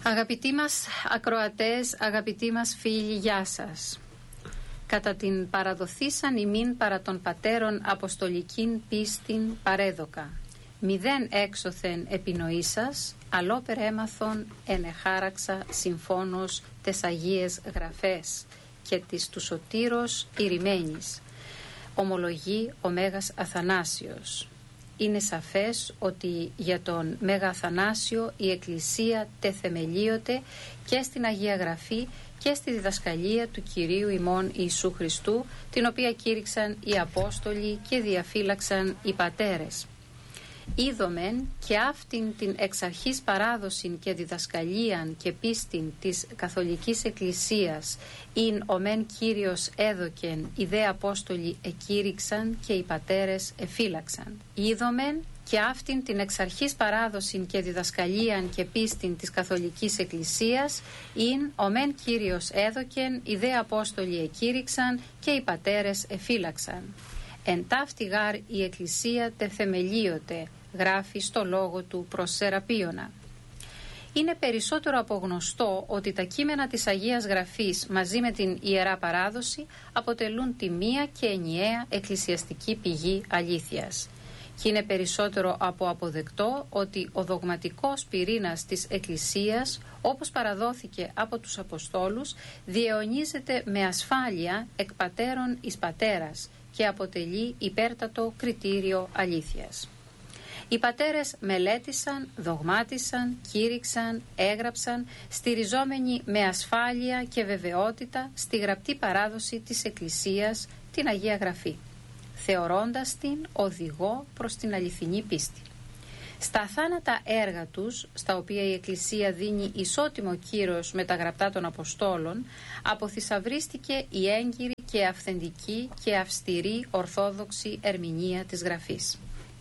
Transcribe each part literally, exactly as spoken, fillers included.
Αγαπητοί μας ακροατές, αγαπητοί μας φίλοι, γεια σας. Κατά την παραδοθήσαν ημίν παρά των πατέρων αποστολικήν πίστην παρέδοκα. Μηδέν έξωθεν επινοήσας, αλόπερ έμαθον ενεχάραξα συμφώνως τες Αγίες Γραφές και της του σωτήρος ηρημένης. Ομολογεί ο Μέγας Αθανάσιος. Είναι σαφές ότι για τον Μέγα Αθανάσιο η Εκκλησία τεθεμελίωται και στην Αγία Γραφή και στη διδασκαλία του Κυρίου ημών Ιησού Χριστού, την οποία κήρυξαν οι Απόστολοι και διαφύλαξαν οι πατέρες. Είδομεν και αυτήν την εξ αρχής παράδοσιν και διδασκαλίαν και πίστην της Καθολικής Εκκλησίας ειν ο μεν Κύριος έδωκεν, οι δε Απόστολοι εκήρυξαν και οι πατέρες εφύλαξαν. Είδομεν και αυτήν την εξ αρχής παράδοσιν και διδασκαλίαν και πίστην της Καθολικής Εκκλησίας ειν ο μεν Κύριος έδωκεν, οι δε Απόστολοι εκήρυξαν και οι πατέρες εφύλαξαν. Εν ταύτη γάρ η Εκκλησία τεθεμελίωται, γράφει στο λόγο του προς Σεραπίωνα. Είναι περισσότερο από γνωστό ότι τα κείμενα της Αγίας Γραφής μαζί με την Ιερά Παράδοση αποτελούν τη μία και ενιαία εκκλησιαστική πηγή αλήθειας. Και είναι περισσότερο από αποδεκτό ότι ο δογματικός πυρήνας της Εκκλησίας, όπως παραδόθηκε από τους Αποστόλους, διαιωνίζεται με ασφάλεια εκ πατέρων εις πατέρας και αποτελεί υπέρτατο κριτήριο αλήθειας. Οι πατέρες μελέτησαν, δογμάτισαν, κήρυξαν, έγραψαν, στηριζόμενοι με ασφάλεια και βεβαιότητα στη γραπτή παράδοση της Εκκλησίας, την Αγία Γραφή, θεωρώντας την οδηγό προς την αληθινή πίστη. Στα αθάνατα έργα τους, στα οποία η Εκκλησία δίνει ισότιμο κύρος με τα γραπτά των Αποστόλων, αποθυσαυρίστηκε η έγκυρη και αυθεντική και αυστηρή ορθόδοξη ερμηνεία της Γραφής.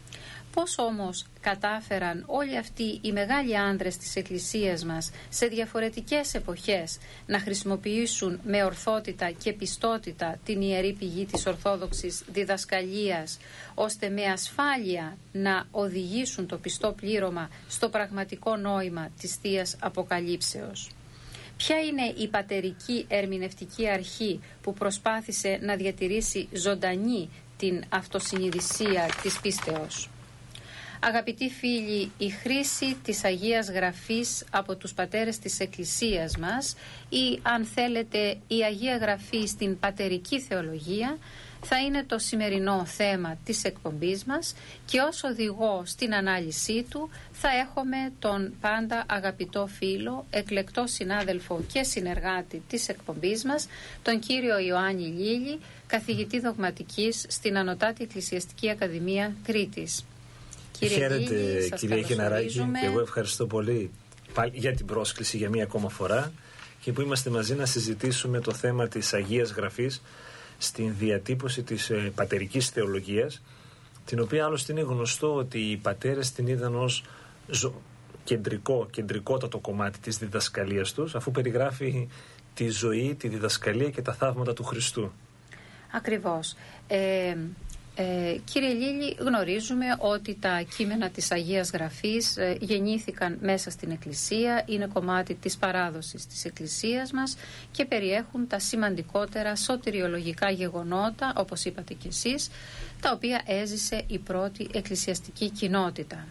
Πώς όμως κατάφεραν όλοι αυτοί οι μεγάλοι άνδρες της Εκκλησίας μας σε διαφορετικές εποχές να χρησιμοποιήσουν με ορθότητα και πιστότητα την ιερή πηγή της ορθόδοξης διδασκαλίας, ώστε με ασφάλεια να οδηγήσουν το πιστό πλήρωμα στο πραγματικό νόημα της Θείας Αποκαλύψεως? Ποια είναι η πατερική ερμηνευτική αρχή που προσπάθησε να διατηρήσει ζωντανή την αυτοσυνειδησία της πίστεως? Αγαπητοί φίλοι, η χρήση της Αγίας Γραφής από τους πατέρες της Εκκλησίας μας, ή αν θέλετε η Αγία Γραφή στην πατερική θεολογία, θα είναι το σημερινό θέμα της εκπομπής μας, και ως οδηγό στην ανάλυση του θα έχουμε τον πάντα αγαπητό φίλο, εκλεκτό συνάδελφο και συνεργάτη της εκπομπής μας, τον κύριο Ιωάννη Λίλη, καθηγητή δογματικής στην Ανωτάτη Εκκλησιαστική Ακαδημία Κρήτης. Κύριε Χαίρετε, Λίλη, κυρία Γεναράκη, και εγώ ευχαριστώ πολύ για την πρόσκληση για μία ακόμα φορά και που είμαστε μαζί να συζητήσουμε το θέμα της Αγίας Γραφής στην διατύπωση της ε, πατερικής θεολογίας, την οποία άλλωστε είναι γνωστό ότι οι πατέρες την είδαν ως ζω... κεντρικό, κεντρικότατο κομμάτι της διδασκαλίας τους, αφού περιγράφει τη ζωή, τη διδασκαλία και τα θαύματα του Χριστού. Ακριβώς. Ε... Ε, κύριε Λίλη, γνωρίζουμε ότι τα κείμενα της Αγίας Γραφής ε, γεννήθηκαν μέσα στην Εκκλησία, είναι κομμάτι της παράδοσης της Εκκλησίας μας και περιέχουν τα σημαντικότερα σωτηριολογικά γεγονότα, όπως είπατε κι εσείς, τα οποία έζησε η πρώτη εκκλησιαστική κοινότητα.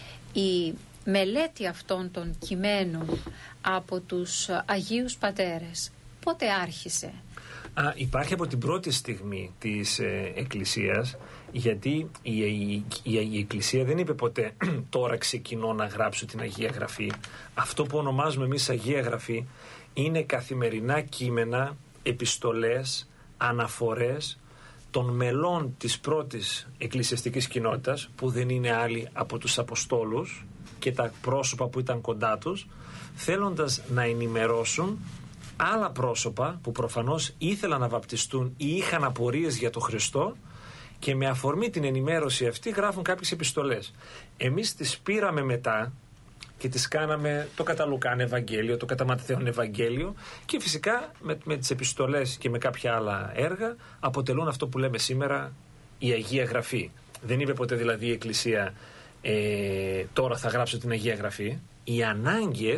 Η μελέτη αυτών των κειμένων από τους Αγίους Πατέρες πότε άρχισε? Α, υπάρχει από την πρώτη στιγμή της ε, Εκκλησίας, γιατί η, η, η, η Εκκλησία δεν είπε ποτέ τώρα ξεκινώ να γράψω την Αγία Γραφή. Αυτό που ονομάζουμε εμείς Αγία Γραφή είναι καθημερινά κείμενα, επιστολές, αναφορές των μελών της πρώτης εκκλησιαστικής κοινότητας, που δεν είναι άλλοι από τους Αποστόλους και τα πρόσωπα που ήταν κοντά τους, θέλοντας να ενημερώσουν άλλα πρόσωπα που προφανώς ήθελαν να βαπτιστούν ή είχαν απορίες για τον Χριστό, και με αφορμή την ενημέρωση αυτή γράφουν κάποιες επιστολές. Εμείς τις πήραμε μετά και τις κάναμε το κατά Λουκάν Ευαγγέλιο, το κατά Ματθαίον Ευαγγέλιο, και φυσικά με, με τις επιστολές και με κάποια άλλα έργα αποτελούν αυτό που λέμε σήμερα η Αγία Γραφή. Δεν είπε ποτέ δηλαδή η Εκκλησία ε, τώρα θα γράψω την Αγία Γραφή. Οι ανάγκες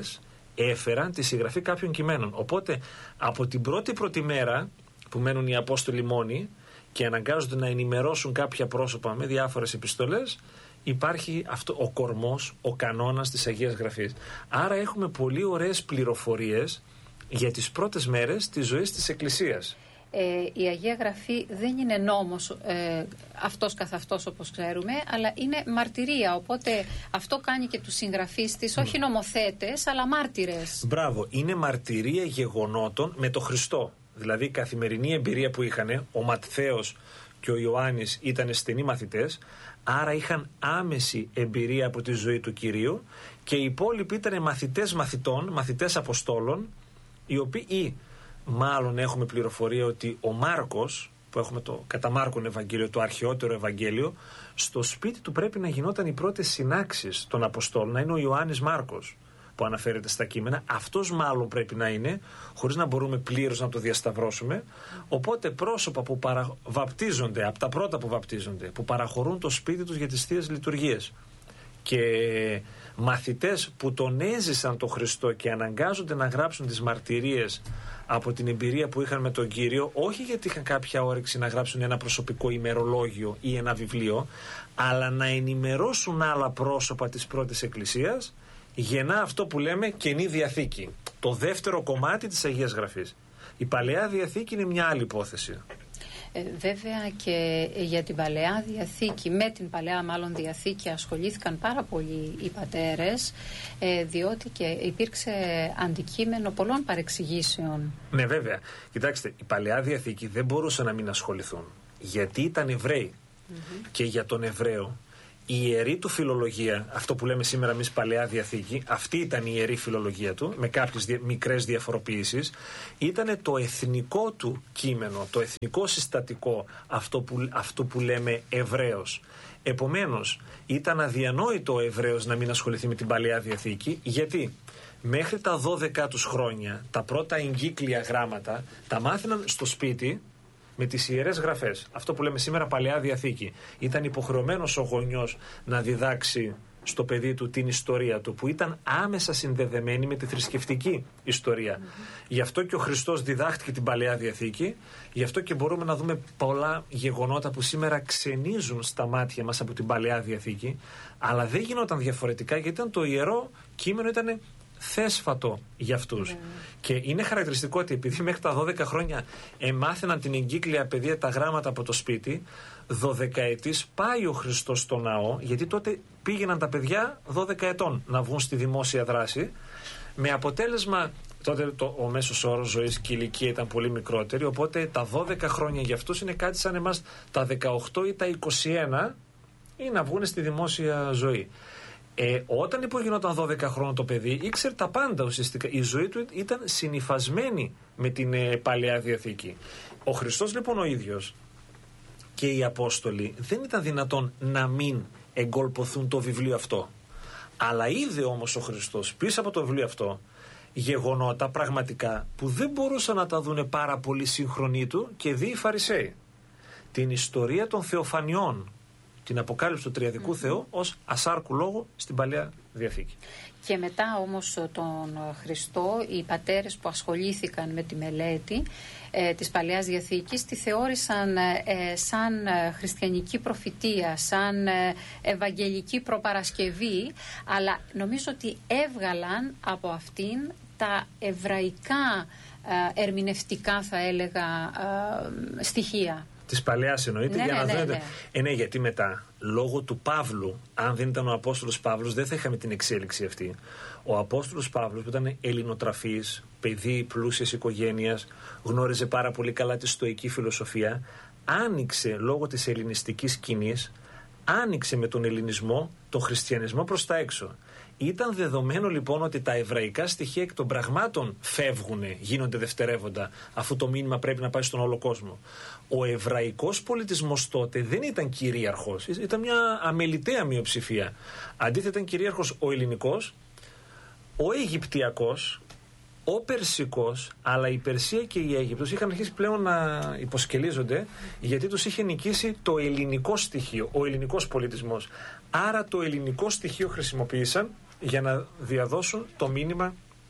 έφεραν τη συγγραφή κάποιων κειμένων. Οπότε από την πρώτη πρώτη μέρα που μένουν οι Απόστολοι μόνοι και αναγκάζονται να ενημερώσουν κάποια πρόσωπα με διάφορες επιστολές, υπάρχει αυτό ο κορμός, ο κανόνας της Αγίας Γραφής. Άρα έχουμε πολύ ωραίες πληροφορίες για τις πρώτες μέρες της ζωής της Εκκλησίας. Ε, η Αγία Γραφή δεν είναι νόμος ε, αυτός καθ' αυτός όπως ξέρουμε, αλλά είναι μαρτυρία, οπότε αυτό κάνει και τους συγγραφείς της, όχι νομοθέτες αλλά μάρτυρες. Μπράβο, είναι μαρτυρία γεγονότων με το Χριστό. Δηλαδή η καθημερινή εμπειρία που είχαν, ο Ματθαίος και ο Ιωάννης ήταν στενοί μαθητές, άρα είχαν άμεση εμπειρία από τη ζωή του Κυρίου, και οι υπόλοιποι ήταν μαθητές μαθητών, μαθητές Αποστόλων, οι οποίοι, μάλλον έχουμε πληροφορία ότι ο Μάρκος, που έχουμε το κατά Μάρκον Ευαγγέλιο, το αρχαιότερο Ευαγγέλιο, στο σπίτι του πρέπει να γινόταν οι πρώτες συνάξεις των Αποστόλων, να είναι ο Ιωάννης Μάρκος που αναφέρεται στα κείμενα. Αυτός μάλλον πρέπει να είναι, χωρίς να μπορούμε πλήρως να το διασταυρώσουμε. Οπότε πρόσωπα που παρα... βαπτίζονται, από τα πρώτα που βαπτίζονται, που παραχωρούν το σπίτι τους για τις Θείες Λειτουργίες, και μαθητές που τον έζησαν τον Χριστό και αναγκάζονται να γράψουν τις μαρτυρίες από την εμπειρία που είχαν με τον Κύριο, όχι γιατί είχαν κάποια όρεξη να γράψουν ένα προσωπικό ημερολόγιο ή ένα βιβλίο, αλλά να ενημερώσουν άλλα πρόσωπα της πρώτης Εκκλησίας, γεννά αυτό που λέμε Καινή Διαθήκη, το δεύτερο κομμάτι της Αγίας Γραφής. Η Παλαιά Διαθήκη είναι μια άλλη υπόθεση. Ε, βέβαια και για την Παλαιά Διαθήκη, με την Παλαιά μάλλον Διαθήκη ασχολήθηκαν πάρα πολλοί οι πατέρες, ε, διότι και υπήρξε αντικείμενο πολλών παρεξηγήσεων. Ναι, βέβαια. Κοιτάξτε, η Παλαιά Διαθήκη δεν μπορούσε να μην ασχοληθούν, γιατί ήταν Εβραίοι. Mm-hmm. Και για τον Εβραίο η ιερή του φιλολογία, αυτό που λέμε σήμερα εμείς Παλαιά Διαθήκη, αυτή ήταν η ιερή φιλολογία του, με κάποιες δια, μικρές διαφοροποιήσεις, ήταν το εθνικό του κείμενο, το εθνικό συστατικό, αυτό που, αυτό που λέμε Εβραίος. Επομένως, ήταν αδιανόητο ο Εβραίος να μην ασχοληθεί με την Παλαιά Διαθήκη, γιατί μέχρι τα δώδεκα τους χρόνια τα πρώτα εγκύκλια γράμματα τα μάθαιναν στο σπίτι με τις Ιερές Γραφές. Αυτό που λέμε σήμερα Παλαιά Διαθήκη. Ήταν υποχρεωμένος ο γονιός να διδάξει στο παιδί του την ιστορία του, που ήταν άμεσα συνδεδεμένη με τη θρησκευτική ιστορία. Mm-hmm. Γι' αυτό και ο Χριστός διδάχτηκε την Παλαιά Διαθήκη, γι' αυτό και μπορούμε να δούμε πολλά γεγονότα που σήμερα ξενίζουν στα μάτια μας από την Παλαιά Διαθήκη, αλλά δεν γινόταν διαφορετικά, γιατί ήταν το ιερό κείμενο, ήταν θέσφατο για αυτούς. Yeah. Και είναι χαρακτηριστικό ότι επειδή μέχρι τα δώδεκα χρόνια εμάθαιναν την εγκύκλια παιδεία, τα γράμματα από το σπίτι, δωδεκαετής πάει ο Χριστός στο ναό, γιατί τότε πήγαιναν τα παιδιά δώδεκα ετών να βγουν στη δημόσια δράση, με αποτέλεσμα τότε το, ο μέσος όρος ζωής και η ηλικία ήταν πολύ μικρότερη, οπότε τα δώδεκα χρόνια για αυτούς είναι κάτι σαν εμάς τα δεκαοκτώ ή τα είκοσι ένα, ή να βγουν στη δημόσια ζωή. Ε, όταν λοιπόν γινόταν δώδεκα χρόνια το παιδί, ήξερε τα πάντα ουσιαστικά. Η ζωή του ήταν συνυφασμένη με την ε, Παλαιά Διαθήκη. Ο Χριστός λοιπόν ο ίδιος και οι Απόστολοι δεν ήταν δυνατόν να μην εγκολποθούν το βιβλίο αυτό. Αλλά είδε όμως ο Χριστός πίσω από το βιβλίο αυτό γεγονότα πραγματικά που δεν μπορούσαν να τα δούνε πάρα πολύ σύγχρονοι του και δει οι Φαρισαίοι. Την ιστορία των θεοφανιών, την αποκάλυψη του Τριαδικού mm-hmm. Θεού ως ασάρκου λόγου στην Παλαιά Διαθήκη. Και μετά όμως τον Χριστό, οι πατέρες που ασχολήθηκαν με τη μελέτη ε, της Παλαιάς Διαθήκης τη θεώρησαν ε, σαν χριστιανική προφητεία, σαν ε, ευαγγελική προπαρασκευή, αλλά νομίζω ότι έβγαλαν από αυτήν τα εβραϊκά ε, ερμηνευτικά, θα έλεγα, ε, στοιχεία. Της Παλαιάς εννοείται, ναι, για ναι, να ναι, δείτε. Ναι. Ε, ναι, γιατί μετά, λόγω του Παύλου, αν δεν ήταν ο Απόστολος Παύλος, δεν θα είχαμε την εξέλιξη αυτή. Ο Απόστολος Παύλος, που ήταν ελληνοτραφής, παιδί πλούσιας οικογένειας, γνώριζε πάρα πολύ καλά τη στοική φιλοσοφία, άνοιξε λόγω της ελληνιστικής σκηνής, άνοιξε με τον ελληνισμό τον χριστιανισμό προς τα έξω. Ήταν δεδομένο λοιπόν ότι τα εβραϊκά στοιχεία εκ των πραγμάτων φεύγουν, γίνονται δευτερεύοντα, αφού το μήνυμα πρέπει να πάει στον όλο κόσμο. Ο εβραϊκός πολιτισμός τότε δεν ήταν κυρίαρχος, ήταν μια αμεληταία μειοψηφία. Αντίθετα ήταν κυρίαρχος ο ελληνικός, ο αιγυπτιακός, ο περσικός, αλλά η Περσία και η Αίγυπτος είχαν αρχίσει πλέον να υποσκελίζονται, γιατί τους είχε νικήσει το ελληνικό στοιχείο, ο ελληνικός πολιτισμός. Άρα το ελληνικό στοιχείο χρησιμοποίησαν για να διαδώσουν το μήνυμα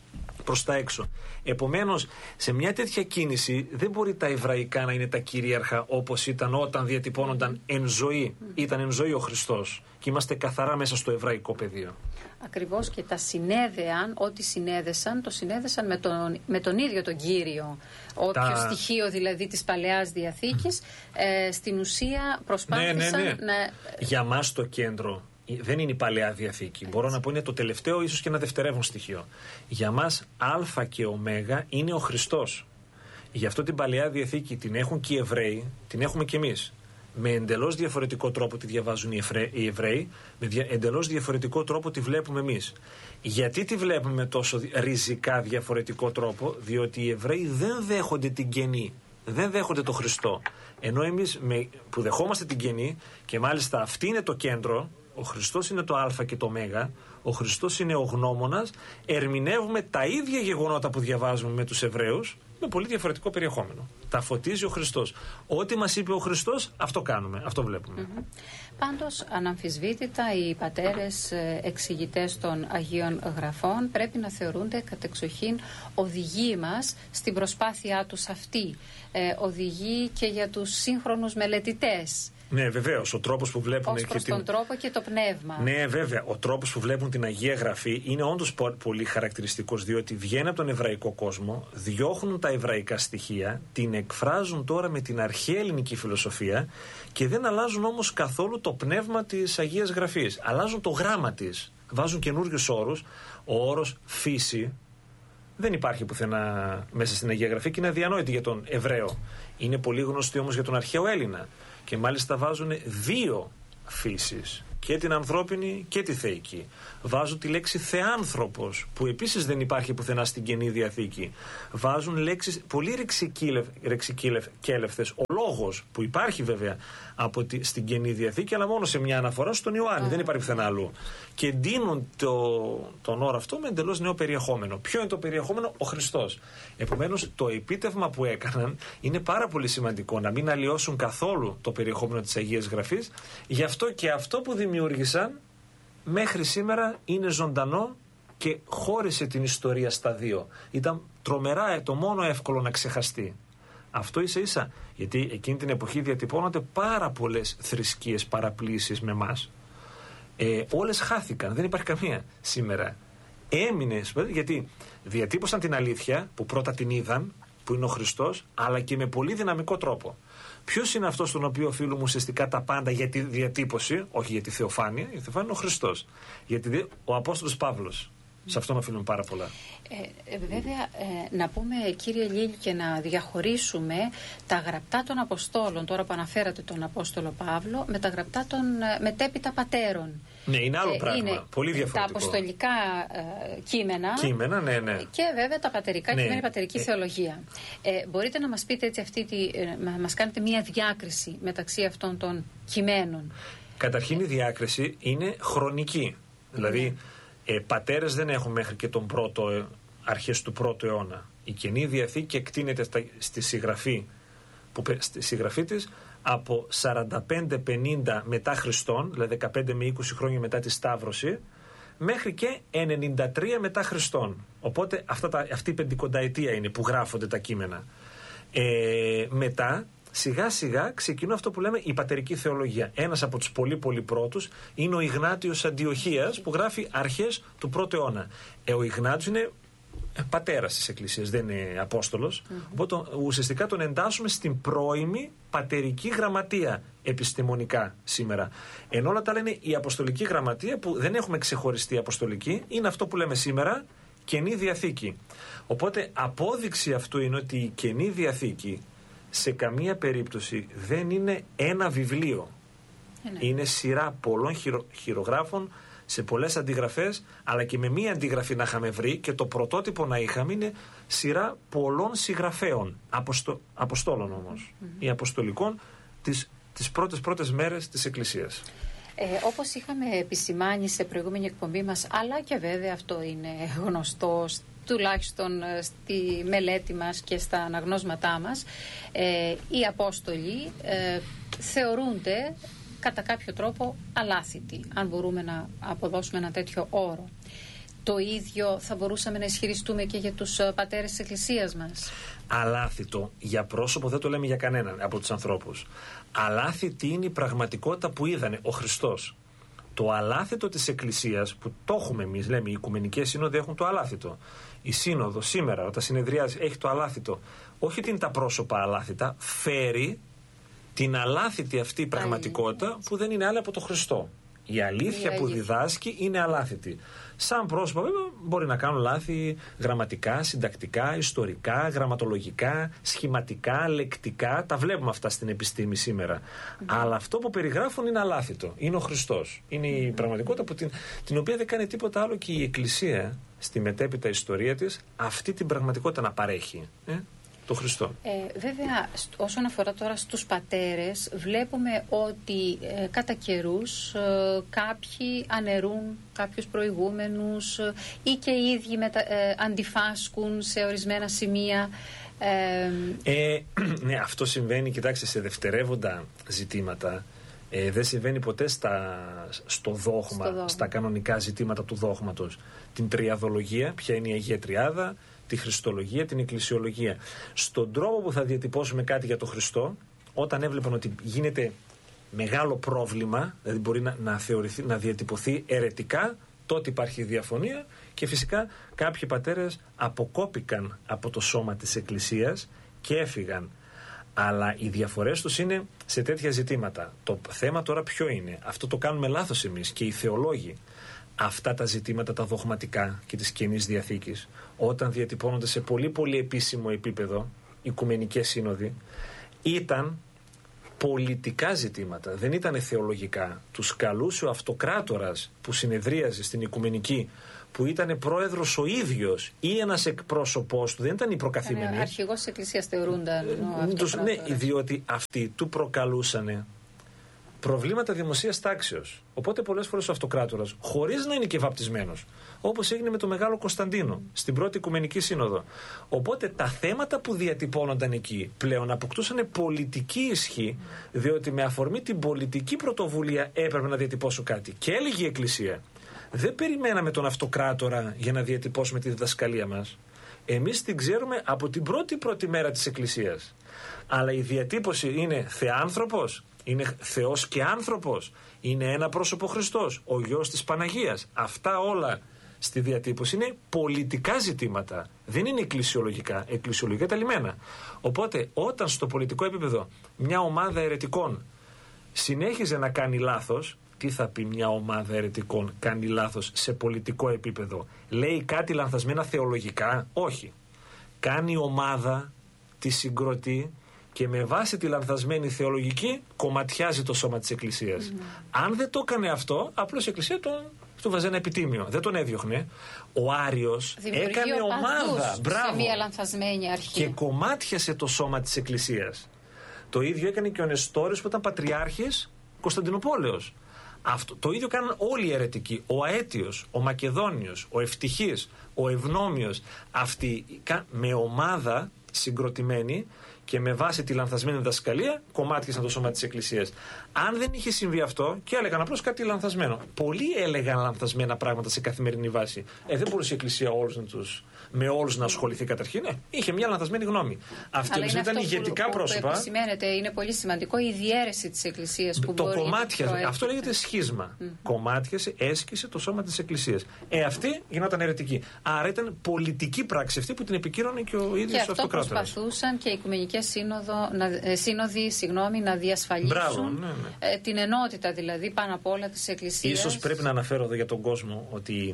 προς τα έξω. Επομένως, σε μια τέτοια κίνηση δεν μπορεί τα εβραϊκά να είναι τα κυρίαρχα όπως ήταν όταν διατυπώνονταν εν ζωή. Ήταν εν ζωή ο Χριστός και είμαστε καθαρά μέσα στο εβραϊκό πεδίο. Ακριβώς, και τα συνέδεαν, ό,τι συνέδεσαν, το συνέδεσαν με τον, με τον ίδιο τον Κύριο. Όποιο τα... στοιχείο δηλαδή της Παλαιάς Διαθήκης, ε, στην ουσία προσπάθησαν ναι, ναι, ναι. να... Για μας το κέντρο δεν είναι η Παλαιά Διαθήκη. Έτσι. Μπορώ να πω είναι το τελευταίο, ίσως και ένα δευτερεύον στοιχείο. Για μας Α και Ω είναι ο Χριστός. Γι' αυτό την Παλαιά Διαθήκη την έχουν και οι Εβραίοι, την έχουμε και εμείς. Με εντελώς διαφορετικό τρόπο τη διαβάζουν οι Εβραίοι, με δια, εντελώς διαφορετικό τρόπο τη βλέπουμε εμείς. Γιατί τη βλέπουμε με τόσο ριζικά διαφορετικό τρόπο? Διότι οι Εβραίοι δεν δέχονται την καινή, δεν δέχονται το Χριστό. Ενώ εμείς με, που δεχόμαστε την καινή, και μάλιστα αυτή είναι το κέντρο, ο Χριστός είναι το Α και το Ω, ο Χριστός είναι ο γνώμονας, ερμηνεύουμε τα ίδια γεγονότα που διαβάζουμε με τους Εβραίους, με πολύ διαφορετικό περιεχόμενο. Τα φωτίζει ο Χριστός. Ό,τι μας είπε ο Χριστός, αυτό κάνουμε, αυτό βλέπουμε. Mm-hmm. Πάντως, αναμφισβήτητα, οι πατέρες εξηγητές των Αγίων Γραφών πρέπει να θεωρούνται κατεξοχήν οδηγοί μας στην προσπάθειά τους αυτή. Ε, οδηγοί και για τους σύγχρονους μελετητές. Ναι, βεβαίως. Ο τρόπος που βλέπουν. Ως προς και τον την... τρόπο και το πνεύμα. Ναι, βέβαια. Ο τρόπος που βλέπουν την Αγία Γραφή είναι όντως πολύ χαρακτηριστικός, διότι βγαίνει από τον εβραϊκό κόσμο, διώχνουν τα εβραϊκά στοιχεία, την εκφράζουν τώρα με την αρχαία ελληνική φιλοσοφία και δεν αλλάζουν όμως καθόλου το πνεύμα της Αγίας Γραφής. Αλλάζουν το γράμμα της. Βάζουν καινούριους όρους. Ο όρος φύση δεν υπάρχει πουθενά μέσα στην Αγία Γραφή και είναι αδιανόητη για τον Εβραίο. Είναι πολύ γνωστή όμως για τον αρχαίο Έλληνα. Και μάλιστα βάζουν δύο φύσεις, και την ανθρώπινη και τη θεϊκή. Βάζουν τη λέξη θεάνθρωπος, που επίσης δεν υπάρχει πουθενά στην Καινή Διαθήκη. Βάζουν λέξεις πολύ ρεξικέλευτες. Ο λόγος, που υπάρχει βέβαια από τη, στην Καινή Διαθήκη, αλλά μόνο σε μια αναφορά στον Ιωάννη, δεν υπάρχει πουθενά αλλού. Και εντείνουν το, τον όρο αυτό με εντελώς νέο περιεχόμενο. Ποιο είναι το περιεχόμενο? Ο Χριστός. Επομένως, το επίτευγμα που έκαναν είναι πάρα πολύ σημαντικό, να μην αλλοιώσουν καθόλου το περιεχόμενο της Αγίας Γραφής. Γι' αυτό και αυτό που δημιούργησαν μέχρι σήμερα είναι ζωντανό και χώρισε την ιστορία στα δύο. Ήταν τρομερά το μόνο εύκολο να ξεχαστεί. Αυτό ίσα ίσα, γιατί εκείνη την εποχή διατυπώνονται πάρα πολλές θρησκείες παραπλήσεις με μας. Ε, όλες χάθηκαν, δεν υπάρχει καμία σήμερα. Έμεινε, γιατί διατύπωσαν την αλήθεια που πρώτα την είδαν, που είναι ο Χριστός, αλλά και με πολύ δυναμικό τρόπο. Ποιος είναι αυτός στον οποίο οφείλουμε ουσιαστικά τα πάντα για τη διατύπωση, όχι για τη θεοφάνεια? Η θεοφάνεια είναι ο Χριστός. Γιατί ο Απόστολος Παύλος. Σε αυτόν οφείλουμε πάρα πολλά. Ε, ε, βέβαια, ε, να πούμε, κύριε Λίλη, και να διαχωρίσουμε τα γραπτά των Αποστόλων, τώρα που αναφέρατε τον Απόστολο Παύλο, με τα γραπτά των μετέπειτα πατέρων. Ναι, είναι άλλο ε, πράγμα. Είναι πολύ διαφορετικό. Τα αποστολικά ε, κείμενα. Κείμενα, ναι, ναι. Και βέβαια τα πατερικά ναι. κείμενα, η πατερική ε. θεολογία. Ε, μπορείτε να μας πείτε έτσι αυτή τη, ε, να μας κάνετε μία διάκριση μεταξύ αυτών των κειμένων? Καταρχήν η διάκριση είναι χρονική. Δηλαδή, Ε, πατέρες δεν έχουν μέχρι και τον πρώτο, ε, αρχές του πρώτου αιώνα. Η Καινή Διαθήκη εκτείνεται στα, στη συγγραφή, που, στη συγγραφή της από σαράντα πέντε πενήντα μετά Χριστόν, δηλαδή δεκαπέντε με είκοσι χρόνια μετά τη Σταύρωση, μέχρι και ενενήντα τρία μετά Χριστόν. Οπότε αυτά τα, αυτή η πεντηκονταετία είναι που γράφονται τα κείμενα. Ε, μετά σιγά σιγά ξεκινούν αυτό που λέμε η πατερική θεολογία. Ένας από τους πολύ πολύ πρώτους είναι ο Ιγνάτιος Αντιοχίας, που γράφει αρχές του πρώτου αιώνα. Ε, ο Ιγνάτιος είναι πατέρας της Εκκλησίας, δεν είναι Απόστολος. Mm-hmm. Οπότε ουσιαστικά τον εντάσσουμε στην πρώιμη πατερική γραμματεία επιστημονικά σήμερα. Ενώ όλα τα λένε η Αποστολική Γραμματεία, που δεν έχουμε ξεχωριστή αποστολική, είναι αυτό που λέμε σήμερα Καινή Διαθήκη. Οπότε απόδειξη αυτού είναι ότι η Καινή Διαθήκη σε καμία περίπτωση δεν είναι ένα βιβλίο. Είναι, είναι σειρά πολλών χειρο, χειρογράφων σε πολλές αντιγραφές, αλλά και με μία αντιγραφή να είχαμε βρει, και το πρωτότυπο να είχαμε είναι σειρά πολλών συγγραφέων, αποστο, αποστόλων όμως, mm-hmm. ή αποστολικών, τις, τις πρώτες πρώτες μέρες της Εκκλησίας. Ε, όπως είχαμε επισημάνει σε προηγούμενη εκπομπή μας, αλλά και βέβαια αυτό είναι γνωστό τουλάχιστον στη μελέτη μας και στα αναγνώσματά μας, ε, οι Απόστολοι ε, θεωρούνται κατά κάποιο τρόπο αλάθητοι, αν μπορούμε να αποδώσουμε ένα τέτοιο όρο. το ίδιο θα μπορούσαμε να ισχυριστούμε και για τους πατέρες της Εκκλησίας μας. Αλάθητο για πρόσωπο δεν το λέμε για κανέναν από τους ανθρώπους. Αλάθητη είναι η πραγματικότητα που είδανε ο Χριστός. Το αλάθητο της Εκκλησίας που το έχουμε εμείς, λέμε οι Οικουμενικές Σύνοδοι έχουν το αλάθητο. Η Σύνοδο σήμερα όταν συνεδριάζει έχει το αλάθητο. Όχι ότι είναι τα πρόσωπα αλάθητα, φέρει την αλάθητη αυτή πραγματικότητα που δεν είναι άλλη από τον Χριστό. Η αλήθεια που διδάσκει είναι αλάθητη. Σαν πρόσωπα βέβαια μπορεί να κάνουν λάθη γραμματικά, συντακτικά, ιστορικά, γραμματολογικά, σχηματικά, λεκτικά. Τα βλέπουμε αυτά στην επιστήμη σήμερα. Mm. Αλλά αυτό που περιγράφουν είναι αλάθητο. Είναι ο Χριστός. Είναι mm. η πραγματικότητα που την, την οποία δεν κάνει τίποτα άλλο και η Εκκλησία στη μετέπειτα ιστορία της αυτή την πραγματικότητα να παρέχει. Ε? Το Χριστό. Ε, βέβαια, όσον αφορά τώρα στους πατέρες, βλέπουμε ότι ε, κατά καιρούς ε, κάποιοι αναιρούν κάποιους προηγούμενους ε, ή και οι ίδιοι μετα, ε, αντιφάσκουν σε ορισμένα σημεία. Ε, ε, ναι, αυτό συμβαίνει, κοιτάξτε, σε δευτερεύοντα ζητήματα. Ε, δεν συμβαίνει ποτέ στα, στο, δόγμα, στο δόγμα, στα κανονικά ζητήματα του δόγματος. Την τριαδολογία, ποια είναι η Αγία Τριάδα, τη Χριστολογία, την Εκκλησιολογία. Στον τρόπο που θα διατυπώσουμε κάτι για τον Χριστό, όταν έβλεπαν ότι γίνεται μεγάλο πρόβλημα, δηλαδή μπορεί να, να, θεωρηθεί, να διατυπωθεί αιρετικά, τότε υπάρχει διαφωνία και φυσικά κάποιοι πατέρες αποκόπηκαν από το σώμα της Εκκλησίας και έφυγαν. Αλλά οι διαφορές τους είναι σε τέτοια ζητήματα. Το θέμα τώρα ποιο είναι? Αυτό το κάνουμε λάθος εμείς και οι θεολόγοι. Αυτά τα ζητήματα τα δογματικά και της Καινής Διαθήκης, όταν διατυπώνονται σε πολύ πολύ επίσημο επίπεδο, Οικουμενικές Σύνοδοι, ήταν πολιτικά ζητήματα, δεν ήταν θεολογικά. Τους καλούσε ο αυτοκράτορας που συνεδρίαζε στην Οικουμενική, που ήταν πρόεδρος ο ίδιος ή ένας εκπρόσωπός του, δεν ήταν οι προκαθήμενοι. Αρχηγός της Εκκλησίας θεωρούνταν ο Ναι, διότι αυτοί του προκαλούσανε προβλήματα δημοσίας τάξεως. Οπότε πολλές φορές ο αυτοκράτορας, χωρίς να είναι και βαπτισμένος, όπως έγινε με τον Μεγάλο Κωνσταντίνο στην πρώτη Οικουμενική Σύνοδο. Οπότε τα θέματα που διατυπώνονταν εκεί πλέον αποκτούσαν πολιτική ισχύ, διότι με αφορμή την πολιτική πρωτοβουλία έπρεπε να διατυπώσω κάτι. Και έλεγε η Εκκλησία, δεν περιμέναμε τον αυτοκράτορα για να διατυπώσουμε τη διδασκαλία μας. Εμείς την ξέρουμε από την πρώτη πρώτη μέρα της Εκκλησίας. Αλλά η διατύπωση είναι θεάνθρωπος, είναι Θεός και άνθρωπος, είναι ένα πρόσωπο Χριστός, ο γιος της Παναγίας. Αυτά όλα στη διατύπωση είναι πολιτικά ζητήματα, δεν είναι εκκλησιολογικά. Εκκλησιολογικά τα λιμένα. Οπότε όταν στο πολιτικό επίπεδο μια ομάδα αιρετικών συνέχιζε να κάνει λάθος, τι θα πει μια ομάδα αιρετικών κάνει λάθος σε πολιτικό επίπεδο? Λέει κάτι λανθασμένα θεολογικά? Όχι. Κάνει ομάδα, τη συγκροτεί και με βάση τη λανθασμένη θεολογική κομματιάζει το σώμα της Εκκλησίας. Mm. Αν δεν το έκανε αυτό, απλώς η Εκκλησία τον, του βάζε ένα επιτίμιο. Δεν τον έδιωχνε. Ο Άριος έκανε ομάδα, μπράβο, σε μια λανθασμένη αρχή. Και κομμάτιασε το σώμα της Εκκλησίας. Το ίδιο έκανε και ο Νεστόριος που ήταν πατριάρχης Κωνσταντινούπολεως. Αυτό, το ίδιο κάναν όλοι οι αιρετικοί. Ο Αέτιος, ο Μακεδόνιος, ο Ευτυχής, ο Ευνόμιος. Αυτοί με ομάδα συγκροτημένη και με βάση τη λανθασμένη διδασκαλία κομμάτιασαν το σώμα της Εκκλησίας. Αν δεν είχε συμβεί αυτό και έλεγαν απλώς κάτι λανθασμένο. Πολλοί έλεγαν λανθασμένα πράγματα σε καθημερινή βάση. Ε, δεν μπορούσε η Εκκλησία όλους να τους, με όλους να ασχοληθεί καταρχήν. Ναι, είχε μια λανθασμένη γνώμη. Αυτή όμως ήταν ηγετικά που, πρόσωπα. Αυτό σημαίνεται, είναι πολύ σημαντικό η διαίρεση της Εκκλησίας που το μπορεί κομμάτιασε. να αυτό λέγεται σχίσμα. Mm. Κομμάτιασε, έσκησε το σώμα της Εκκλησίας. Ε, αυτή γινόταν αιρετική. Άρα ήταν πολιτική πράξη αυτή που την επικύρωνε και ο ίδιος ο αυτοκράτορας. Και αυτό προσπαθούσαν και οι Οικουμενικές Σύνοδο, να, σύνοδοι συγγνώμη, να διασφαλίσουν. Μπράβο, ναι, ναι. Ε, την ενότητα δηλαδή πάνω απ' όλα της Εκκλησίας. Ίσως πρέπει να αναφέρω εδώ για τον κόσμο ότι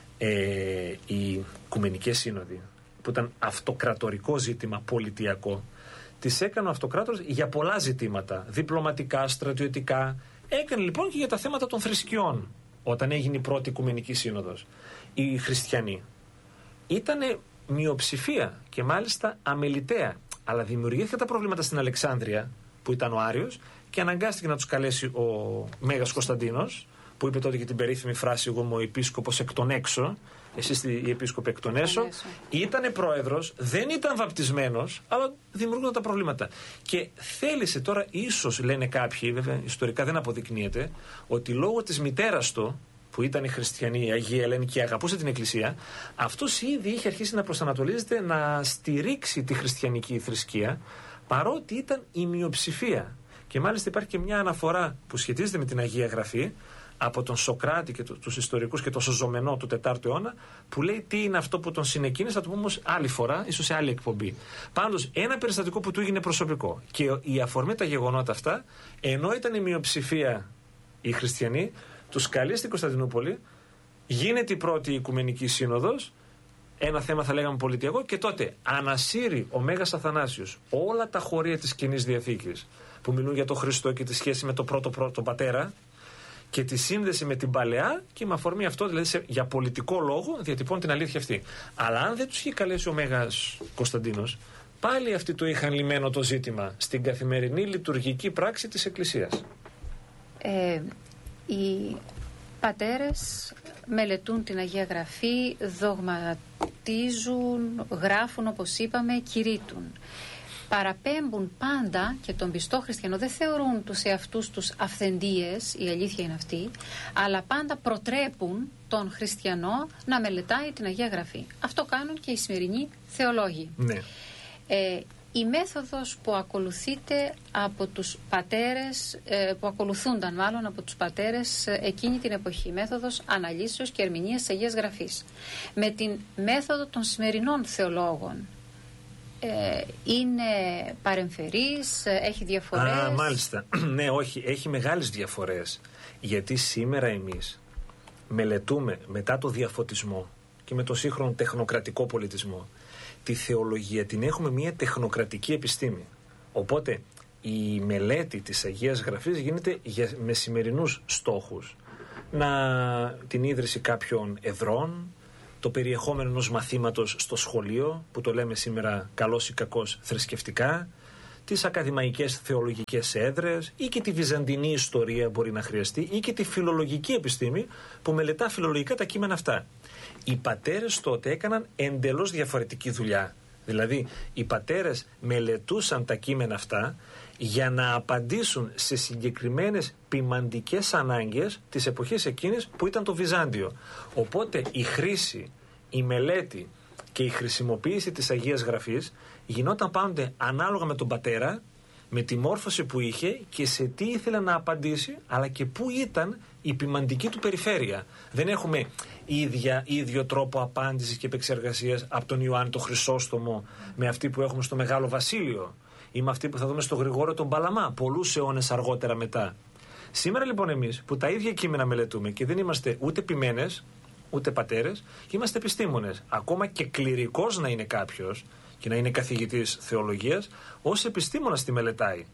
ε, οι Οικουμενικές Σύνοδοι, που ήταν αυτοκρατορικό ζήτημα πολιτιακό, τις έκανε ο αυτοκράτορας για πολλά ζητήματα, διπλωματικά, στρατιωτικά. Έκανε λοιπόν και για τα θέματα των θρησκειών. Όταν έγινε η πρώτη Οικουμενική Σύνοδος, οι χριστιανοί ήτανε μειοψηφία και μάλιστα αμεληταία. Αλλά δημιουργήθηκαν τα προβλήματα στην Αλεξάνδρεια, που ήταν ο Άριος, και αναγκάστηκε να τους καλέσει ο Μέγας Κωνσταντίνος, που είπε τότε και την περίφημη φράση «Εγώ είμαι ο επίσκοπος εκ των έξω», εσείς οι επίσκοποι εκ των έσω. Ήτανε πρόεδρος, δεν ήταν βαπτισμένος, αλλά δημιουργούνταν τα προβλήματα. Και θέλησε τώρα, ίσως λένε κάποιοι, βέβαια ιστορικά δεν αποδεικνύεται, ότι λόγω της μητέρας του, που ήταν οι χριστιανοί, η Αγία Ελένη και αγαπούσε την Εκκλησία, αυτός ήδη είχε αρχίσει να προσανατολίζεται να στηρίξει τη χριστιανική θρησκεία, παρότι ήταν η μειοψηφία. Και μάλιστα υπάρχει και μια αναφορά που σχετίζεται με την Αγία Γραφή από τον Σοκράτη και τους ιστορικούς και τον Σωζομενό του τετάρτου αιώνα, που λέει τι είναι αυτό που τον συνεκίνησε, θα το πούμε όμως άλλη φορά, ίσως σε άλλη εκπομπή. Πάντως, ένα περιστατικό που του έγινε προσωπικό και η αφορμή τα γεγονότα αυτά, ενώ ήταν η μειοψηφία οι χριστιανοί, τους καλεί στην Κωνσταντινούπολη, γίνεται η πρώτη Οικουμενική Σύνοδος, ένα θέμα θα λέγαμε πολιτιακό, και τότε ανασύρει ο Μέγας Αθανάσιος όλα τα χωρία της Καινής Διαθήκης που μιλούν για τον Χριστό και τη σχέση με τον πρώτο πρώτο πατέρα και τη σύνδεση με την Παλαιά, και με αφορμή αυτό, δηλαδή σε, για πολιτικό λόγο, διατυπώνει την αλήθεια αυτή. Αλλά αν δεν τους είχε καλέσει ο Μέγας Κωνσταντίνος, πάλι αυτοί το είχαν λυμμένο το ζήτημα στην καθημερινή λειτουργική πράξη της Εκκλησίας. Ε, οι πατέρες μελετούν την Αγία Γραφή, δογματίζουν, γράφουν, όπως είπαμε, κηρύττουν. Παραπέμπουν πάντα, και τον πιστό χριστιανό δεν θεωρούν τους εαυτούς τους αυθεντίες, η αλήθεια είναι αυτή, αλλά πάντα προτρέπουν τον χριστιανό να μελετάει την Αγία Γραφή. Αυτό κάνουν και οι σημερινοί θεολόγοι. Ναι. Ε, η μέθοδος που ακολουθείται από τους πατέρες, ε, που ακολουθούνταν μάλλον από τους πατέρες ε, εκείνη την εποχή, η μέθοδος αναλύσεως και ερμηνείας της Αγίας Γραφής, με την μέθοδο των σημερινών θεολόγων, Ε, είναι παρεμφερής, έχει διαφορές. Α, μάλιστα. Ναι, όχι, έχει μεγάλες διαφορές. Γιατί σήμερα εμείς μελετούμε μετά το διαφωτισμό και με το σύγχρονο τεχνοκρατικό πολιτισμό, τη θεολογία την έχουμε μια τεχνοκρατική επιστήμη. Οπότε η μελέτη της Αγίας Γραφής γίνεται για, με σημερινούς στόχους. Να την ίδρυση κάποιων εδρών, το περιεχόμενο ενός μαθήματος στο σχολείο, που το λέμε σήμερα καλώς ή κακώς θρησκευτικά, τις ακαδημαϊκές θεολογικές έδρες, ή και τη βυζαντινή ιστορία μπορεί να χρειαστεί, ή και τη φιλολογική επιστήμη που μελετά φιλολογικά τα κείμενα αυτά. Οι πατέρες τότε έκαναν εντελώς διαφορετική δουλειά. Δηλαδή, οι πατέρες μελετούσαν τα κείμενα αυτά για να απαντήσουν σε συγκεκριμένες ποιμαντικές ανάγκες της εποχής εκείνης που ήταν το Βυζάντιο. Οπότε η χρήση, η μελέτη και η χρησιμοποίηση της Αγίας Γραφής γινόταν πάντοτε ανάλογα με τον πατέρα, με τη μόρφωση που είχε και σε τι ήθελε να απαντήσει, αλλά και πού ήταν η ποιμαντική του περιφέρεια. Δεν έχουμε ίδια, ίδιο τρόπο απάντησης και επεξεργασίας από τον Ιωάννη τον Χρυσόστομο με αυτή που έχουμε στο Μεγάλο Βασίλειο ή με αυτή που θα δούμε στο Γρηγόριο τον Παλαμά πολλούς αιώνες αργότερα μετά. Σήμερα λοιπόν εμείς που τα ίδια κείμενα μελετούμε και δεν είμαστε ούτε ποιμένες ούτε πατέρες, είμαστε επιστήμονες. Ακόμα και κληρικός να είναι κάποιος και να είναι καθηγητής θεολογίας, ως επιστήμονας τη μελετάει.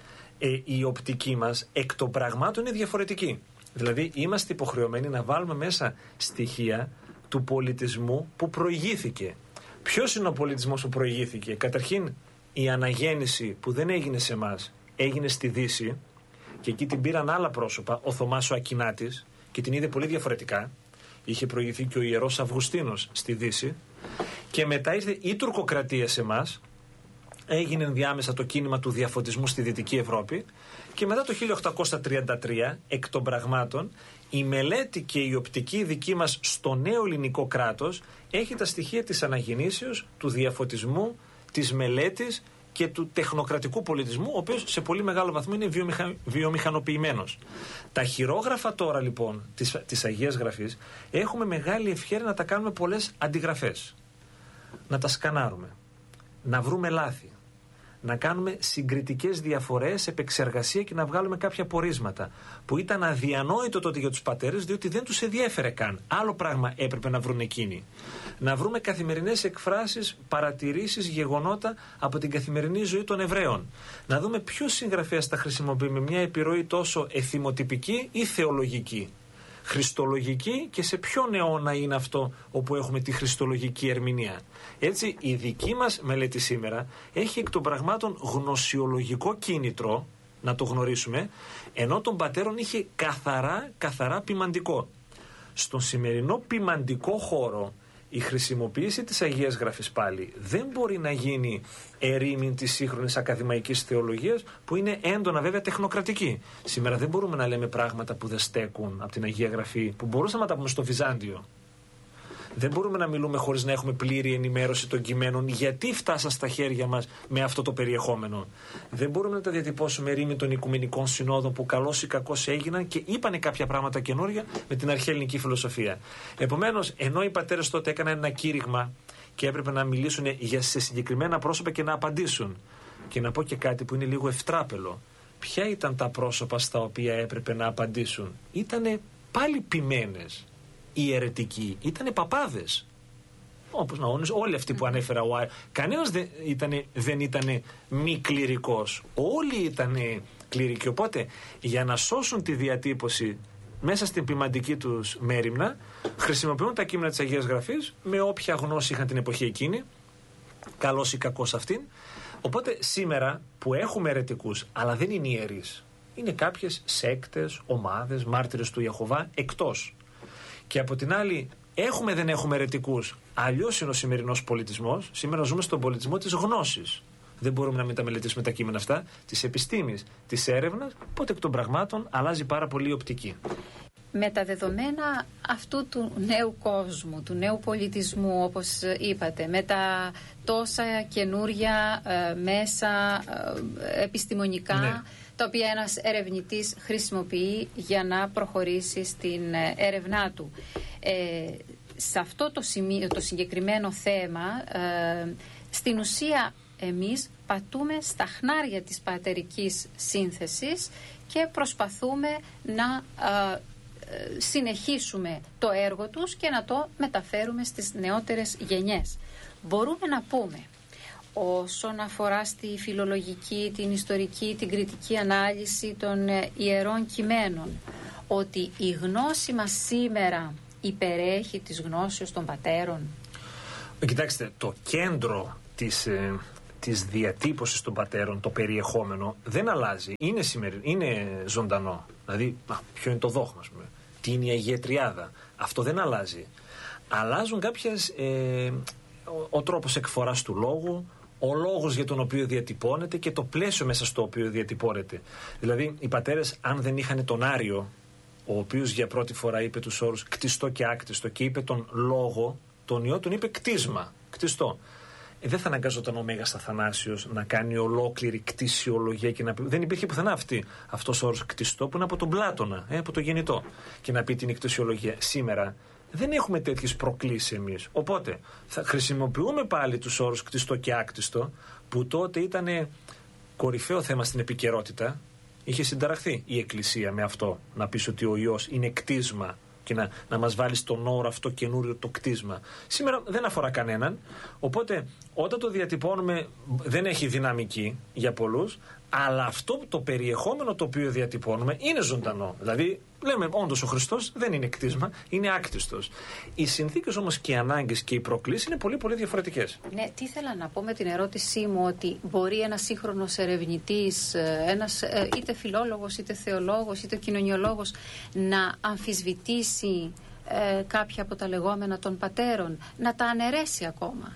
Ε, η οπτική μας εκ των πραγμάτων είναι διαφορετική. Δηλαδή είμαστε υποχρεωμένοι να βάλουμε μέσα στοιχεία του πολιτισμού που προηγήθηκε. Ποιος είναι ο πολιτισμός που προηγήθηκε? Καταρχήν η αναγέννηση που δεν έγινε σε εμάς, έγινε στη Δύση, και εκεί την πήραν άλλα πρόσωπα, ο Θωμάς ο Ακινάτης, και την είδε πολύ διαφορετικά. Είχε προηγηθεί και ο Ιερός Αυγουστίνος στη Δύση, και μετά ήρθε η τουρκοκρατία σε εμάς, έγινε ενδιάμεσα το κίνημα του διαφωτισμού στη Δυτική Ευρώπη, και μετά το χίλια οκτακόσια τριάντα τρία εκ των πραγμάτων η μελέτη και η οπτική δική μας στο νέο ελληνικό κράτος έχει τα στοιχεία της αναγεννήσεως, του διαφωτισμού, της μελέτης και του τεχνοκρατικού πολιτισμού, ο οποίος σε πολύ μεγάλο βαθμό είναι βιομηχα... βιομηχανοποιημένος. Τα χειρόγραφα τώρα λοιπόν της, της Αγίας Γραφής έχουμε μεγάλη ευχέρεια να τα κάνουμε πολλές αντιγραφές, να τα σκανάρουμε, να βρούμε λάθη, να κάνουμε συγκριτικές διαφορές, επεξεργασία και να βγάλουμε κάποια πορίσματα που ήταν αδιανόητο τότε για τους πατέρες, διότι δεν τους ενδιέφερε καν. Άλλο πράγμα έπρεπε να βρουν εκείνοι. Να βρούμε καθημερινές εκφράσεις, παρατηρήσεις, γεγονότα από την καθημερινή ζωή των Εβραίων. Να δούμε ποιος συγγραφέας τα χρησιμοποιεί με μια επιρροή τόσο εθιμοτυπική ή θεολογική, χριστολογική, και σε ποιον αιώνα είναι αυτό όπου έχουμε τη χριστολογική ερμηνεία. Έτσι η δική μας μελέτη σήμερα έχει εκ των πραγμάτων γνωσιολογικό κίνητρο να το γνωρίσουμε, ενώ των πατέρων είχε καθαρά, καθαρά ποιμαντικό. Στον σημερινό ποιμαντικό χώρο η χρησιμοποίηση της Αγίας Γραφής πάλι δεν μπορεί να γίνει ερήμην της σύγχρονης ακαδημαϊκής θεολογίας, που είναι έντονα βέβαια τεχνοκρατική. Σήμερα δεν μπορούμε να λέμε πράγματα που δεν στέκουν από την Αγία Γραφή, που μπορούσαμε να τα πούμε στο Βυζάντιο. Δεν μπορούμε να μιλούμε χωρίς να έχουμε πλήρη ενημέρωση των κειμένων γιατί φτάσαν στα χέρια μας με αυτό το περιεχόμενο. Δεν μπορούμε να τα διατυπώσουμε ερήμην των Οικουμενικών Συνόδων που καλώς ή κακώς έγιναν και είπανε κάποια πράγματα καινούργια με την αρχαία ελληνική φιλοσοφία. Επομένως, ενώ οι πατέρες τότε έκαναν ένα κήρυγμα και έπρεπε να μιλήσουν για σε συγκεκριμένα πρόσωπα και να απαντήσουν. Και να πω και κάτι που είναι λίγο ευτράπελο. Ποια ήταν τα πρόσωπα στα οποία έπρεπε να απαντήσουν? Ήτανε πάλι ποιμένες. Οι αιρετικοί ήτανε παπάδες. Όπως να όνεις, όλοι αυτοί που ανέφερα ο Άι. Κανένας δεν ήτανε, δεν ήτανε μη κληρικός. Όλοι ήτανε κληρικοί. Οπότε για να σώσουν τη διατύπωση μέσα στην ποιμαντική τους μέριμνα, χρησιμοποιούν τα κείμενα της Αγίας Γραφής με όποια γνώση είχαν την εποχή εκείνη, καλός ή κακός αυτήν. Οπότε σήμερα που έχουμε αιρετικούς, αλλά δεν είναι ιερείς, είναι κάποιες σέκτες, ομάδες, μάρτυρες του Ιεχωβά εκτός. Και από την άλλη, έχουμε δεν έχουμε αιρετικούς. Αλλιώς είναι ο σημερινός πολιτισμός. Σήμερα ζούμε στον πολιτισμό της γνώσης. Δεν μπορούμε να μην τα μελετήσουμε τα κείμενα αυτά, της επιστήμης, της έρευνας, οπότε εκ των πραγμάτων αλλάζει πάρα πολύ η οπτική. Με τα δεδομένα αυτού του νέου κόσμου, του νέου πολιτισμού, όπως είπατε, με τα τόσα καινούρια ε, μέσα ε, επιστημονικά, ναι, τα οποία ένας ερευνητής χρησιμοποιεί για να προχωρήσει στην έρευνά του. Ε, σε αυτό το, σημείο, το συγκεκριμένο θέμα, ε, στην ουσία εμείς πατούμε στα χνάρια της πατερικής σύνθεσης και προσπαθούμε να ε, συνεχίσουμε το έργο τους και να το μεταφέρουμε στις νεότερες γενιές. Μπορούμε να πούμε, όσον αφορά στη φιλολογική, την ιστορική, την κριτική ανάλυση των ιερών κειμένων, ότι η γνώση μας σήμερα υπερέχει της γνώσεως των πατέρων? Κοιτάξτε, το κέντρο της, ε, της διατύπωσης των πατέρων, το περιεχόμενο, δεν αλλάζει. Είναι, σημερι... είναι ζωντανό. Δηλαδή, α, ποιο είναι το δόγμα, ας πούμε. Τι είναι η Αγία Τριάδα. Αυτό δεν αλλάζει. Αλλάζουν κάποιες... Ε, ο, ο τρόπος εκφοράς του λόγου, ο λόγος για τον οποίο διατυπώνεται και το πλαίσιο μέσα στο οποίο διατυπώνεται. Δηλαδή, οι πατέρες, αν δεν είχαν τον Άριο, ο οποίος για πρώτη φορά είπε τους όρους κτιστό και άκτιστο και είπε τον λόγο, τον ιό τον είπε κτίσμα, κτιστό. Ε, δεν θα αναγκαζόταν ο Μέγας Αθανάσιος να κάνει ολόκληρη κτησιολογία και να πει. Δεν υπήρχε πουθενά αυτή, αυτός ο όρος κτιστό που είναι από τον Πλάτωνα, ε, από το γεννητό, και να πει την κτησιολογία. Σήμερα δεν έχουμε τέτοιες προκλήσεις εμείς. Οπότε θα χρησιμοποιούμε πάλι τους όρους κτιστό και άκτιστο, που τότε ήταν κορυφαίο θέμα στην επικαιρότητα. Είχε συνταραχθεί η Εκκλησία με αυτό, να πεις ότι ο Υιός είναι κτίσμα και να, να μας βάλει στον όρο αυτό καινούριο το κτίσμα. Σήμερα δεν αφορά κανέναν, οπότε όταν το διατυπώνουμε δεν έχει δυναμική για πολλούς, αλλά αυτό το περιεχόμενο το οποίο διατυπώνουμε είναι ζωντανό. Δηλαδή λέμε όντως ο Χριστός δεν είναι κτίσμα, είναι άκτιστος. Οι συνθήκες όμως και οι ανάγκες και οι προκλήσεις είναι πολύ πολύ διαφορετικές. Ναι, τι ήθελα να πω με την ερώτησή μου, ότι μπορεί ένας σύγχρονος ερευνητής, ένας είτε φιλόλογος, είτε θεολόγος, είτε κοινωνιολόγος, να αμφισβητήσει ε, κάποια από τα λεγόμενα των πατέρων, να τα αναιρέσει ακόμα.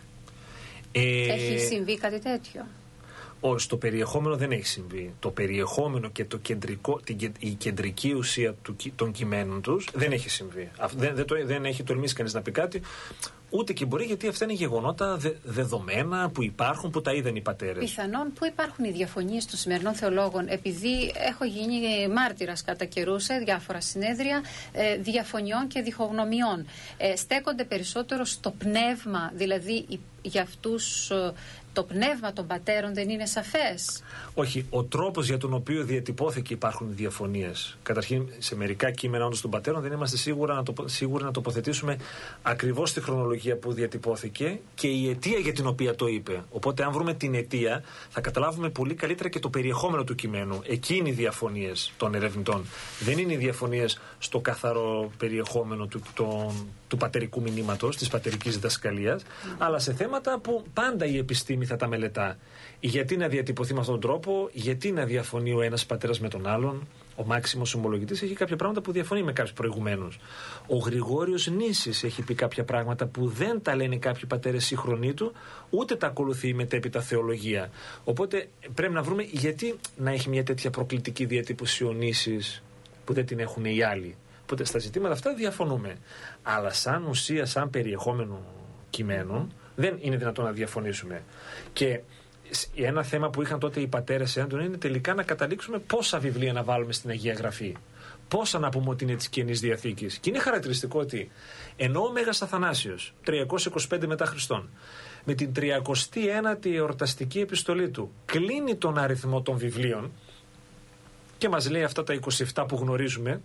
Ε... Έχει συμβεί κάτι τέτοιο? Όχι, στο περιεχόμενο δεν έχει συμβεί. Το περιεχόμενο και το κεντρικό, την, η κεντρική ουσία του, των κειμένων τους δεν έχει συμβεί. Δεν, δεν, το, δεν έχει τολμήσει κανείς να πει κάτι, ούτε και μπορεί, γιατί αυτά είναι γεγονότα δε, δεδομένα που υπάρχουν, που τα είδαν οι πατέρες. Πιθανόν που υπάρχουν οι διαφωνίες των σημερινών θεολόγων, επειδή έχω γίνει μάρτυρας κατά καιρούς σε διάφορα συνέδρια ε, διαφωνιών και διχογνωμιών. Ε, στέκονται περισσότερο στο πνεύμα, δηλαδή για αυτούς... Ε, το πνεύμα των πατέρων δεν είναι σαφές. Όχι, ο τρόπος για τον οποίο διατυπώθηκε υπάρχουν διαφωνίες. Καταρχήν, σε μερικά κείμενα όντως των πατέρων δεν είμαστε σίγουρα να, το, σίγουροι να τοποθετήσουμε ακριβώς τη χρονολογία που διατυπώθηκε και η αιτία για την οποία το είπε. Οπότε, αν βρούμε την αιτία, θα καταλάβουμε πολύ καλύτερα και το περιεχόμενο του κειμένου. Εκεί είναι οι διαφωνίες των ερευνητών. Δεν είναι οι διαφωνίες στο καθαρό περιεχόμενο του, το, του πατερικού μηνύματος, της πατερικής διδασκαλίας, mm. αλλά σε θέματα που πάντα η επιστήμη θα τα μελετά. Γιατί να διατυπωθεί με αυτόν τον τρόπο, γιατί να διαφωνεί ο ένας πατέρας με τον άλλον, Ο Μάξιμος Ομολογητής έχει κάποια πράγματα που διαφωνεί με κάποιους προηγουμένους. Ο Γρηγόριος Νήσης έχει πει κάποια πράγματα που δεν τα λένε κάποιοι πατέρες σύγχρονοί του, ούτε τα ακολουθεί η μετέπειτα θεολογία. Οπότε πρέπει να βρούμε γιατί να έχει μια τέτοια προκλητική διατύπωση ο Νήσης που δεν την έχουν οι άλλοι. Οπότε στα ζητήματα αυτά διαφωνούμε. Αλλά σαν ουσία, σαν περιεχόμενο κειμένων, δεν είναι δυνατόν να διαφωνήσουμε. Και ένα θέμα που είχαν τότε οι πατέρες έντονα είναι τελικά να καταλήξουμε πόσα βιβλία να βάλουμε στην Αγία Γραφή. Πόσα να πούμε ότι είναι της Καινής Διαθήκης. Και είναι χαρακτηριστικό ότι ενώ ο Μέγας Αθανάσιος, τριακόσια είκοσι πέντε μετά Χριστόν, με την τριακοστή ένατη εορταστική επιστολή του, κλείνει τον αριθμό των βιβλίων και μας λέει αυτά τα είκοσι επτά που γνωρίζουμε,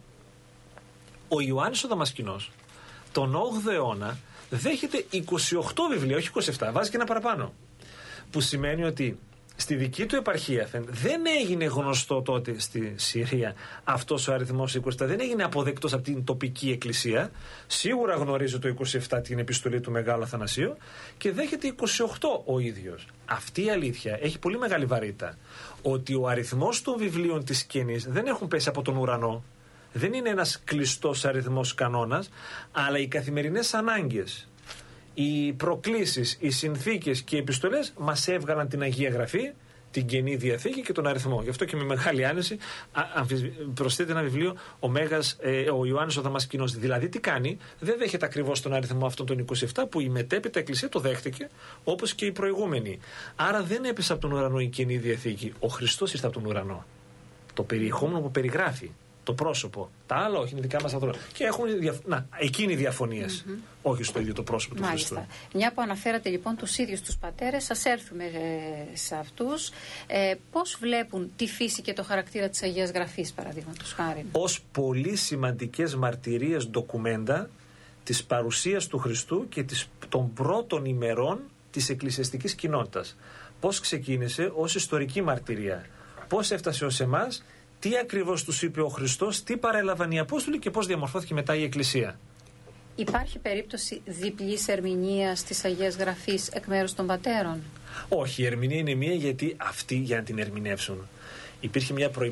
ο Ιωάννης ο Δαμασκηνός, τον όγδοο αιώνα, δέχεται είκοσι οκτώ βιβλία, όχι είκοσι επτά, βάζει και ένα παραπάνω. Που σημαίνει ότι στη δική του επαρχία δεν έγινε γνωστό τότε στη Συρία αυτός ο αριθμός είκοσι επτά, δεν έγινε αποδεκτός από την τοπική εκκλησία. Σίγουρα γνωρίζει το είκοσι επτά την επιστολή του Μεγάλου Αθανασίου και δέχεται είκοσι οκτώ ο ίδιος. Αυτή η αλήθεια έχει πολύ μεγάλη βαρύτητα. Ότι ο αριθμός των βιβλίων της Καινής δεν έχουν πέσει από τον ουρανό. Δεν είναι ένας κλειστός αριθμός κανόνας, αλλά οι καθημερινές ανάγκες, οι προκλήσεις, οι συνθήκες και οι επιστολές μας έβγαλαν την Αγία Γραφή, την Καινή Διαθήκη και τον αριθμό. Γι' αυτό και με μεγάλη άνεση προσθέτει ένα βιβλίο ο, Μέγας, ε, ο Ιωάννης ο Δαμασκηνός. Δηλαδή τι κάνει, δεν δέχεται ακριβώς τον αριθμό αυτόν τον είκοσι επτά που η μετέπειτα Εκκλησία το δέχτηκε, όπως και η προηγούμενη. Άρα δεν έπεσε από τον ουρανό η Καινή Διαθήκη. Ο Χριστός ήρθε από τον ουρανό. Το περιεχόμενο που περιγράφει, το πρόσωπο. Τα άλλα όχι, είναι δικά μας ανθρώπινα. Και έχουν διαφ... Να, εκείνοι οι διαφωνίες. Mm-hmm. Όχι στο ίδιο το πρόσωπο του Χριστού. Μάλιστα. Μια που αναφέρατε λοιπόν τους ίδιους τους πατέρες, ας έρθουμε ε, σε αυτούς. Ε, πώς βλέπουν τη φύση και το χαρακτήρα της Αγίας Γραφής, παραδείγματος χάρη? Ως πολύ σημαντικές μαρτυρίες ντοκουμέντα της παρουσίας του Χριστού και της, των πρώτων ημερών της εκκλησιαστικής κοινότητας. Πώς ξεκίνησε ως ιστορική μαρτυρία. Πώς έφτασε ως εμάς. Τι ακριβώς τους είπε ο Χριστός, τι παρέλαβαν οι Απόστολοι και πώς διαμορφώθηκε μετά η Εκκλησία. Υπάρχει περίπτωση διπλής ερμηνείας της Αγίας Γραφής εκ μέρους των πατέρων? Όχι, η ερμηνεία είναι μία, γιατί αυτοί για να την ερμηνεύσουν υπήρχε μια προϋπόθεση.